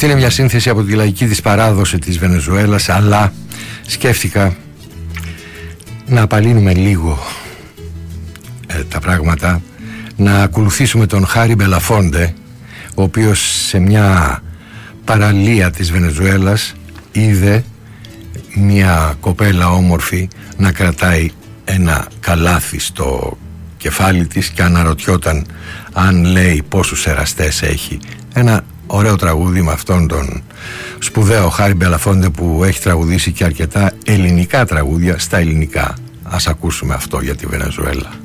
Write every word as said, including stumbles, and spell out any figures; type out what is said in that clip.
Αυτή είναι μια σύνθεση από τη λαϊκή της παράδοση της Βενεζουέλας, αλλά σκέφτηκα να απαλύνουμε λίγο ε, τα πράγματα, να ακολουθήσουμε τον Χάρι Μπελαφόντε, ο οποίος σε μια παραλία της Βενεζουέλας είδε μια κοπέλα όμορφη να κρατάει ένα καλάθι στο κεφάλι της και αναρωτιόταν αν, λέει, πόσους εραστές έχει. Ένα ωραίο τραγούδι με αυτόν τον σπουδαίο Χάρι Μπελαφόντε, που έχει τραγουδήσει και αρκετά ελληνικά τραγούδια στα ελληνικά. Ας ακούσουμε αυτό για τη Βενεζουέλα.